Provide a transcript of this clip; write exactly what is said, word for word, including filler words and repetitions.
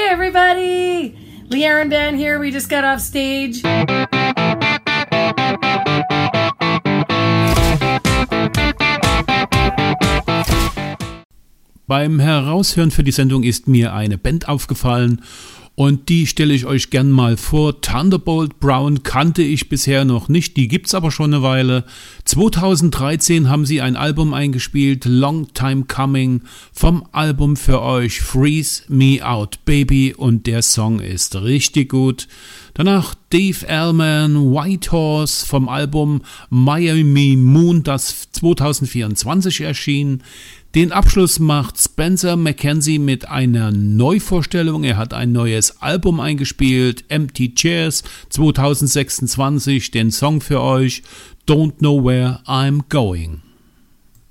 everybody! Lee Aaron Band here. We just got off stage. Beim Heraushören für die Sendung ist mir eine Band aufgefallen und die stelle ich euch gern mal vor. Thunderbolt Brown kannte ich bisher noch nicht, die gibt's aber schon eine Weile. zweitausenddreizehn haben sie ein Album eingespielt, Long Time Coming, vom Album für euch Freeze Me Out Baby, und der Song ist richtig gut. Danach Dave Allman, White Horse vom Album Miami Moon, das zweitausendvierundzwanzig erschien. Den Abschluss macht Spencer McKenzie mit einer Neuvorstellung. Er hat ein neues Album eingespielt, Empty Chairs zweitausendsechsundzwanzig, den Song für euch, Don't Know Where I'm Going.